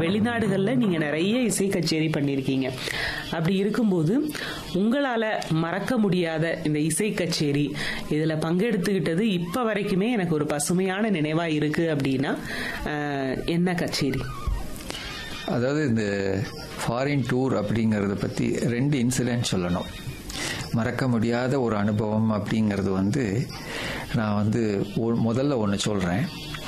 வெளிநாடுகளில் நீங்கள் நிறைய இசை கச்சேரி பண்ணியிருக்கீங்க. அப்படி இருக்கும்போது உங்களால் மறக்க முடியாத இந்த இசை கச்சேரி இதில் பங்கெடுத்துக்கிட்டது இப்போ வரைக்குமே எனக்கு ஒரு பசுமையான நினைவாக இருக்குது அப்படின்னா என்ன கச்சேரி? அதாவது இந்த ஃபாரின் டூர் அப்படிங்கிறத பற்றி 2 இன்சிடென்ட் சொல்லணும். மறக்க முடியாத ஒரு அனுபவம் அப்படிங்கிறது நான் முதல்ல ஒன்று சொல்கிறேன்.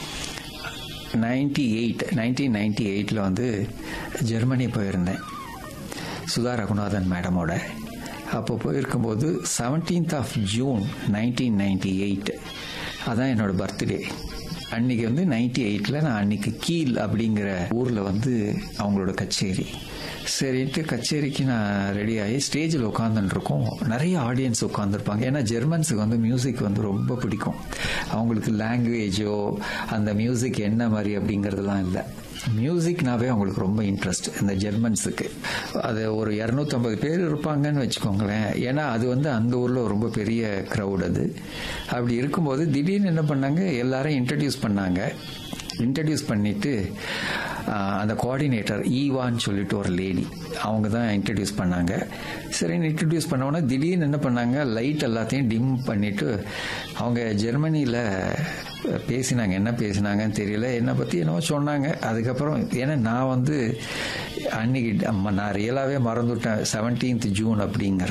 1998 ஜெர்மனி போயிருந்தேன் சுதா ரகுநாதன் மேடமோட. அப்போ போயிருக்கும்போது 17th of June 1998 அதான் என்னோட பர்த்டே. அன்னைக்கு 98ல் நான் அன்னைக்கு கீல் அப்படிங்கிற ஊரில் அவங்களோட கச்சேரி. சரின்ட்டு கச்சேரிக்கு நான் ரெடி ஆகி ஸ்டேஜில் உட்காந்துருக்கோம். நிறைய ஆடியன்ஸ் உட்காந்துருப்பாங்க. ஏன்னா ஜெர்மன்ஸுக்கு மியூசிக் ரொம்ப பிடிக்கும். அவங்களுக்கு லாங்குவேஜோ அந்த மியூசிக் என்ன மாதிரி அப்படிங்கிறதுலாம் இல்லை. மியூசிக்னாவே அவங்களுக்கு ரொம்ப இன்ட்ரெஸ்ட் இந்த ஜெர்மன்ஸுக்கு. அது ஒரு 250 பேர் இருப்பாங்கன்னு வச்சுக்கோங்களேன். ஏன்னா அது அந்த ஊரில் ரொம்ப பெரிய க்ரௌட் அது. அப்படி இருக்கும்போது திடீர்னு என்ன பண்ணாங்க, எல்லாரும் இன்ட்ரடியூஸ் பண்ணாங்க. இன்ட்ரடியூஸ் பண்ணிட்டு அந்த கோஆர்டினேட்டர் ஈவான்னு சொல்லிட்டு ஒரு லேடி, அவங்க தான் இன்ட்ரடியூஸ் பண்ணாங்க. சரின்னு இன்ட்ரடியூஸ் பண்ணோன்னா திடீர்னு என்ன பண்ணாங்க, லைட் எல்லாத்தையும் டிம் பண்ணிட்டு அவங்க ஜெர்மனியில் பேசினாங்க. என்ன பேசினாங்கன்னு தெரியல, என்னை பற்றி என்னவோ சொன்னாங்க. அதுக்கப்புறம் ஏன்னா நான் அன்னைக்கு நான் ரியலாகவே மறந்துவிட்டேன் 17th June அப்படிங்கிற